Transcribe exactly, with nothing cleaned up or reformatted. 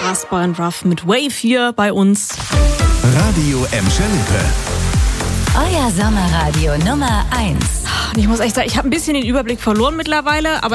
Unfassbar and Rough mit Wave hier bei uns. Radio Emscher Lippe. Euer Sommerradio Nummer eins. Und ich muss echt sagen, ich habe ein bisschen den Überblick verloren mittlerweile, aber